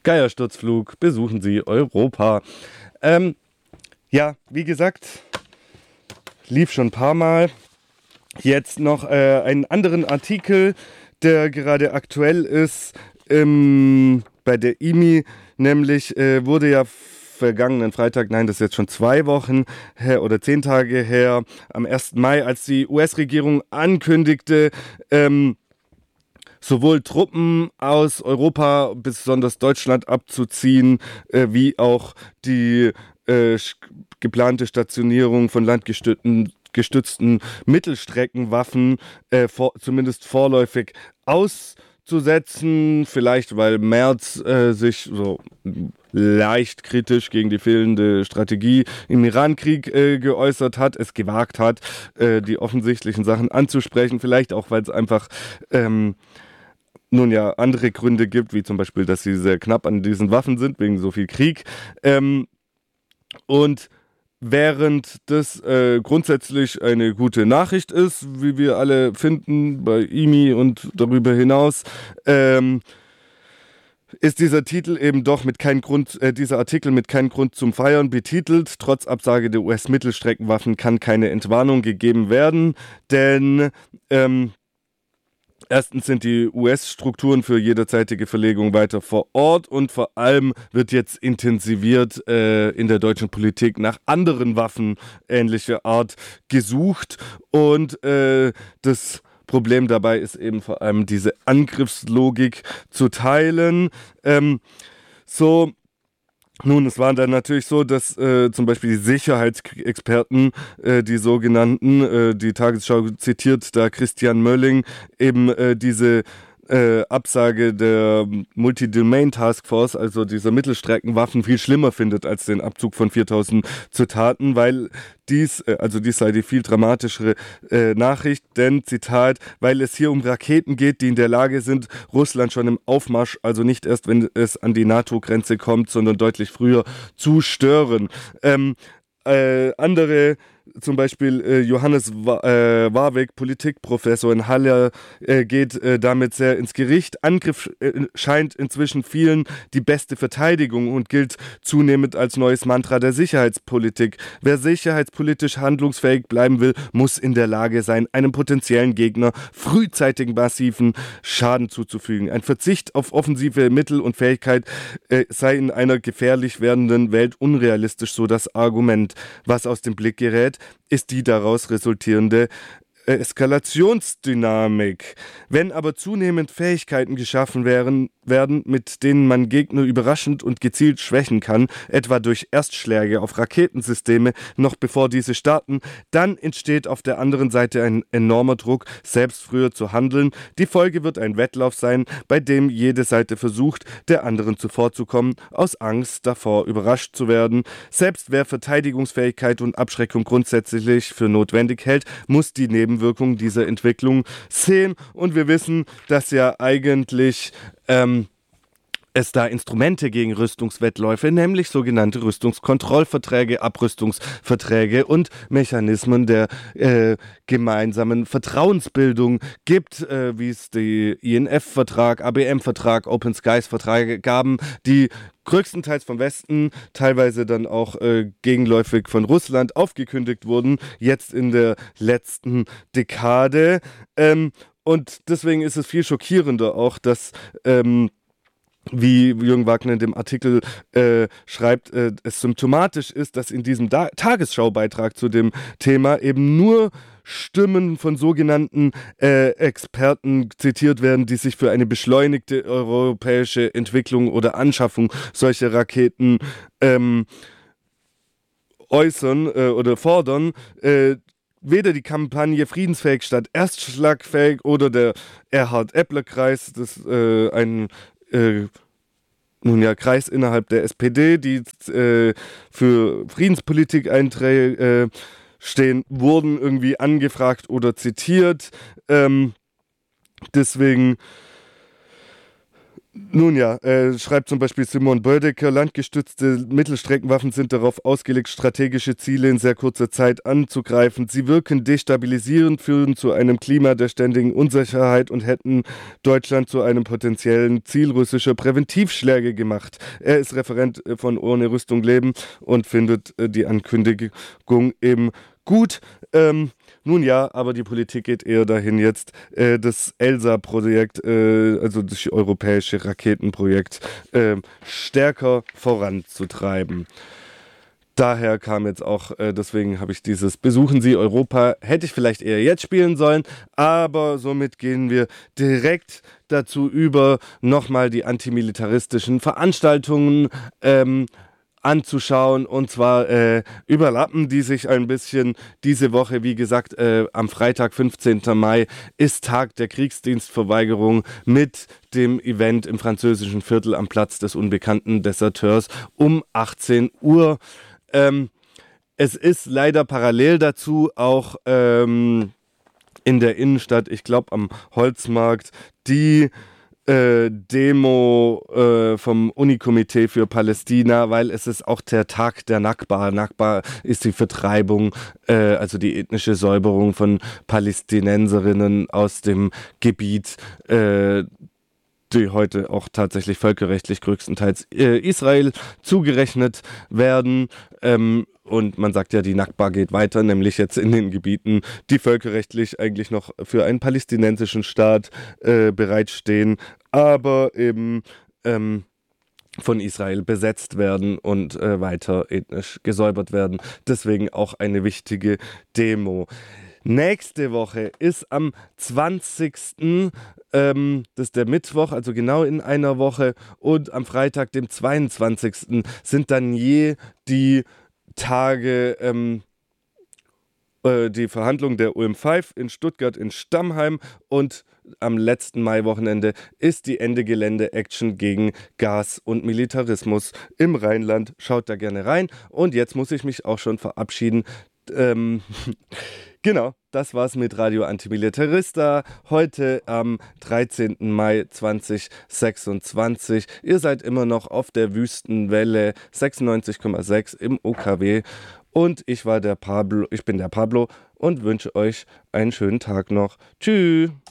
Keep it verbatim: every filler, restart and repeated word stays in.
Geiersturzflug, besuchen Sie Europa. Ähm, ja, wie gesagt, lief schon ein paar Mal. Jetzt noch äh, einen anderen Artikel, der gerade aktuell ist, ähm, bei der I M I, nämlich äh, wurde ja vergangenen Freitag, nein, das ist jetzt schon zwei Wochen her oder zehn Tage her, am ersten Mai, als die U S-Regierung ankündigte, ähm, sowohl Truppen aus Europa, besonders Deutschland, abzuziehen, äh, wie auch die äh, geplante Stationierung von landgestützten gestützten Mittelstreckenwaffen äh, vor, zumindest vorläufig auszusetzen. Vielleicht, weil Merz äh, sich so leicht kritisch gegen die fehlende Strategie im Iran-Krieg äh, geäußert hat, es gewagt hat, äh, die offensichtlichen Sachen anzusprechen. Vielleicht auch, weil es einfach ähm, nun ja andere Gründe gibt, wie zum Beispiel, dass sie sehr knapp an diesen Waffen sind, wegen so viel Krieg. Ähm, und während das äh, grundsätzlich eine gute Nachricht ist, wie wir alle finden, bei I M I und darüber hinaus, ähm, ist dieser Titel eben doch mit keinem Grund, äh, dieser Artikel mit keinem Grund zum Feiern betitelt. Trotz Absage der U S-Mittelstreckenwaffen kann keine Entwarnung gegeben werden, denn ähm, erstens sind die U S-Strukturen für jederzeitige Verlegung weiter vor Ort und vor allem wird jetzt intensiviert äh, in der deutschen Politik nach anderen Waffen ähnlicher Art gesucht und äh, das Problem dabei ist eben vor allem diese Angriffslogik zu teilen. Ähm, so Nun, es war dann natürlich so, dass äh, zum Beispiel die Sicherheitsexperten, äh, die sogenannten, äh, die Tagesschau zitiert da Christian Mölling, eben äh, diese äh, Absage der Multi-Domain Taskforce, also dieser Mittelstreckenwaffen, viel schlimmer findet als den Abzug von viertausend Zutaten, weil dies, äh, also dies sei die viel dramatischere äh, Nachricht, denn, Zitat, weil es hier um Raketen geht, die in der Lage sind, Russland schon im Aufmarsch, also nicht erst, wenn es an die NATO-Grenze kommt, sondern deutlich früher zu stören. Ähm, äh, andere zum Beispiel äh, Johannes Wa- äh, Warwick, Politikprofessor in Halle, äh, geht äh, damit sehr ins Gericht. Angriff äh, scheint inzwischen vielen die beste Verteidigung und gilt zunehmend als neues Mantra der Sicherheitspolitik. Wer sicherheitspolitisch handlungsfähig bleiben will, muss in der Lage sein, einem potenziellen Gegner frühzeitig massiven Schaden zuzufügen. Ein Verzicht auf offensive Mittel und Fähigkeit äh, sei in einer gefährlich werdenden Welt unrealistisch, so das Argument. Was aus dem Blick gerät, ist die daraus resultierende äh, Eskalationsdynamik. Wenn aber zunehmend Fähigkeiten geschaffen wären, werden, mit denen man Gegner überraschend und gezielt schwächen kann, etwa durch Erstschläge auf Raketensysteme, noch bevor diese starten, dann entsteht auf der anderen Seite ein enormer Druck, selbst früher zu handeln. Die Folge wird ein Wettlauf sein, bei dem jede Seite versucht, der anderen zuvorzukommen, aus Angst davor überrascht zu werden. Selbst wer Verteidigungsfähigkeit und Abschreckung grundsätzlich für notwendig hält, muss die Nebenwirkungen dieser Entwicklung sehen. Und wir wissen, dass ja eigentlich ähm, es da Instrumente gegen Rüstungswettläufe, nämlich sogenannte Rüstungskontrollverträge, Abrüstungsverträge und Mechanismen der äh, gemeinsamen Vertrauensbildung gibt, äh, wie es die I N F-Vertrag, A B M-Vertrag, Open Skies-Verträge gaben, die größtenteils vom Westen, teilweise dann auch äh, gegenläufig von Russland aufgekündigt wurden, jetzt in der letzten Dekade. Ähm, und deswegen ist es viel schockierender auch, dass ähm, wie Jürgen Wagner in dem Artikel äh, schreibt, äh, es symptomatisch ist, dass in diesem da- Tagesschaubeitrag zu dem Thema eben nur Stimmen von sogenannten äh, Experten zitiert werden, die sich für eine beschleunigte europäische Entwicklung oder Anschaffung solcher Raketen ähm, äußern äh, oder fordern. Äh, Weder die Kampagne Friedensfähig statt Erstschlagfähig oder der Erhard-Eppler-Kreis, das äh, ein äh, nun ja, Kreis innerhalb der S P D, die äh, für Friedenspolitik einträ- äh, stehen, wurden irgendwie angefragt oder zitiert. Ähm, deswegen Nun ja, äh, schreibt zum Beispiel Simon Bödecker, landgestützte Mittelstreckenwaffen sind darauf ausgelegt, strategische Ziele in sehr kurzer Zeit anzugreifen. Sie wirken destabilisierend, führen zu einem Klima der ständigen Unsicherheit und hätten Deutschland zu einem potenziellen Ziel russischer Präventivschläge gemacht. Er ist Referent von Ohne Rüstung leben und findet äh, die Ankündigung eben gut. Ähm, nun ja, aber die Politik geht eher dahin jetzt, äh, das ELSA-Projekt, äh, also das europäische Raketenprojekt, äh, stärker voranzutreiben. Daher kam jetzt auch, äh, deswegen habe ich dieses Besuchen Sie Europa, hätte ich vielleicht eher jetzt spielen sollen, aber somit gehen wir direkt dazu über, nochmal die antimilitaristischen Veranstaltungen ähm, anzuschauen, und zwar äh, überlappen die sich ein bisschen diese Woche. Wie gesagt, äh, am Freitag, fünfzehnten Mai, ist Tag der Kriegsdienstverweigerung mit dem Event im französischen Viertel am Platz des unbekannten Deserteurs um achtzehn Uhr. Ähm, es ist leider parallel dazu auch ähm, in der Innenstadt, ich glaube am Holzmarkt, die Äh, Demo äh, vom Unikomitee für Palästina, weil es ist auch der Tag der Nakba. Nakba ist die Vertreibung, äh, also die ethnische Säuberung von Palästinenserinnen aus dem Gebiet, äh, die heute auch tatsächlich völkerrechtlich größtenteils äh, Israel zugerechnet werden. Ähm, und man sagt ja, die Nakba geht weiter, nämlich jetzt in den Gebieten, die völkerrechtlich eigentlich noch für einen palästinensischen Staat äh, bereitstehen, aber eben ähm, von Israel besetzt werden und äh, weiter ethnisch gesäubert werden. Deswegen auch eine wichtige Demo. Nächste Woche ist am zwanzigsten Ähm, das ist der Mittwoch, also genau in einer Woche. Und am Freitag, dem zweiundzwanzigsten sind dann je die Tage, ähm, äh, die Verhandlung der U M fünf in Stuttgart in Stammheim, und am letzten Maiwochenende ist die Ende-Gelände-Action gegen Gas und Militarismus im Rheinland. Schaut da gerne rein. Und jetzt muss ich mich auch schon verabschieden. Ähm, genau, das war's mit Radio Antimilitarista. Heute am dreizehnten Mai zweitausendsechsundzwanzig. Ihr seid immer noch auf der Wüstenwelle sechsundneunzig Komma sechs im O K W. Und ich war der Pablo, ich bin der Pablo und wünsche euch einen schönen Tag noch. Tschüss.